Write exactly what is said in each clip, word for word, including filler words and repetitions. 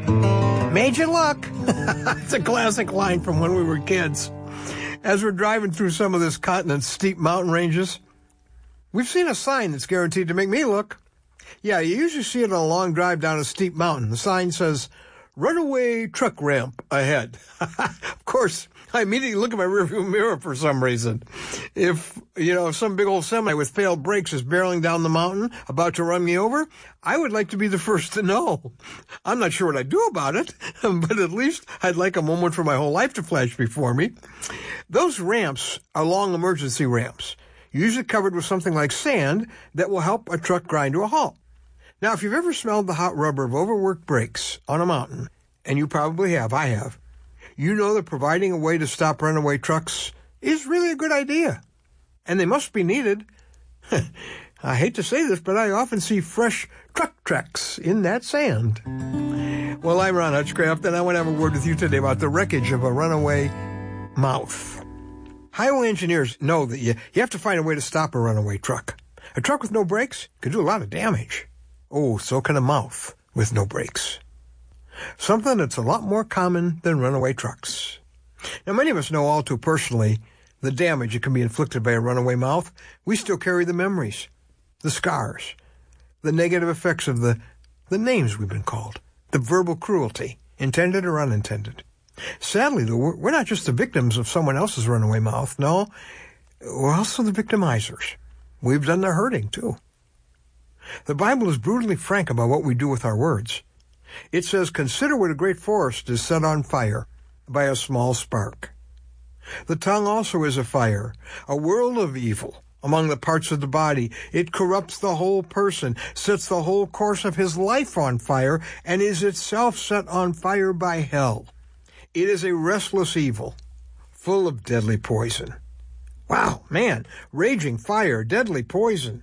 Made you look. It's a classic line from when we were kids. As we're driving through some of this continent's steep mountain ranges, we've seen a sign that's guaranteed to make me look. Yeah, you usually see it on a long drive down a steep mountain. The sign says, runaway truck ramp ahead. Of course, I immediately look at my rearview mirror for some reason. If, you know, some big old semi with failed brakes is barreling down the mountain, about to run me over, I would like to be the first to know. I'm not sure what I'd do about it, but at least I'd like a moment for my whole life to flash before me. Those ramps are long emergency ramps, usually covered with something like sand that will help a truck grind to a halt. Now, if you've ever smelled the hot rubber of overworked brakes on a mountain, and you probably have, I have, you know that providing a way to stop runaway trucks is really a good idea. And they must be needed. I hate to say this, but I often see fresh truck tracks in that sand. Well, I'm Ron Hutchcraft, and I want to have a word with you today about the wreckage of a runaway mouth. Highway engineers know that you, you have to find a way to stop a runaway truck. A truck with no brakes can do a lot of damage. Oh, so can a mouth with no brakes. Something that's a lot more common than runaway trucks. Now, many of us know all too personally the damage that can be inflicted by a runaway mouth. We still carry the memories, the scars, the negative effects of the, the names we've been called, the verbal cruelty, intended or unintended. Sadly, though, we're, we're not just the victims of someone else's runaway mouth. No, we're also the victimizers. We've done the hurting, too. The Bible is brutally frank about what we do with our words. It says, consider what a great forest is set on fire by a small spark. The tongue also is a fire, a world of evil among the parts of the body. It corrupts the whole person, sets the whole course of his life on fire, and is itself set on fire by hell. It is a restless evil, full of deadly poison. Wow, man, raging fire, deadly poison.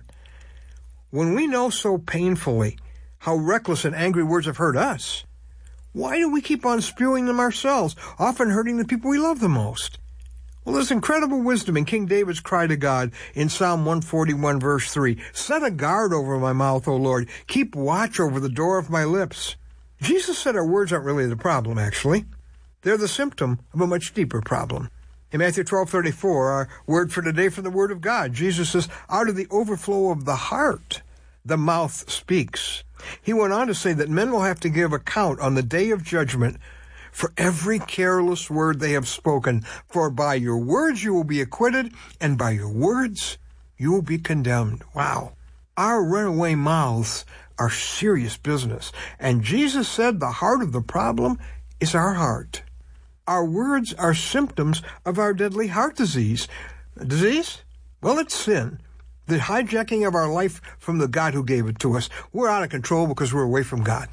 When we know so painfully how reckless and angry words have hurt us, why do we keep on spewing them ourselves, often hurting the people we love the most? Well, there's incredible wisdom in King David's cry to God in Psalm one forty-one, verse three. Set a guard over my mouth, O Lord. Keep watch over the door of my lips. Jesus said our words aren't really the problem, actually. They're the symptom of a much deeper problem. In Matthew twelve thirty-four, our word for today from the Word of God, Jesus says, out of the overflow of the heart, the mouth speaks. He went on to say that men will have to give account on the day of judgment for every careless word they have spoken. For by your words you will be acquitted, and by your words you will be condemned. Wow. Our runaway mouths are serious business. And Jesus said the heart of the problem is our heart. Our words are symptoms of our deadly heart disease. Disease? Well, it's sin. The hijacking of our life from the God who gave it to us. We're out of control because we're away from God.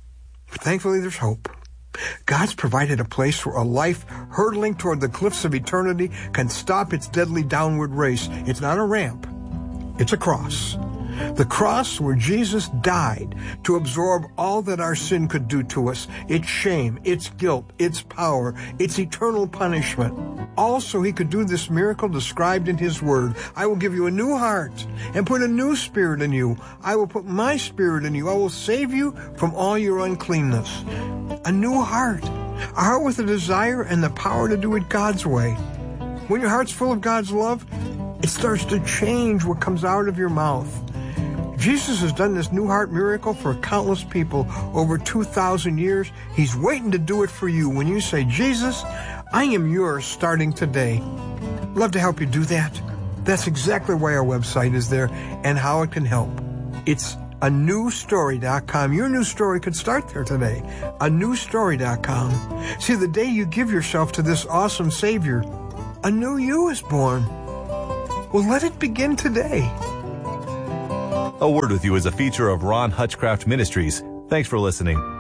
But thankfully, there's hope. God's provided a place where a life hurtling toward the cliffs of eternity can stop its deadly downward race. It's not a ramp. It's a cross. The cross where Jesus died to absorb all that our sin could do to us, its shame, its guilt, its power, its eternal punishment. Also, he could do this miracle described in his word. I will give you a new heart and put a new spirit in you. I will put my spirit in you. I will save you from all your uncleanness. A new heart, a heart with a desire and the power to do it God's way. When your heart's full of God's love, it starts to change what comes out of your mouth. Jesus has done this new heart miracle for countless people over two thousand years. He's waiting to do it for you when you say, Jesus, I am yours starting today. Love to help you do that. That's exactly why our website is there and how it can help. It's a new story dot com. Your new story could start there today. a new story dot com. See, the day you give yourself to this awesome Savior, a new you is born. Well, let it begin today. A Word with You is a feature of Ron Hutchcraft Ministries. Thanks for listening.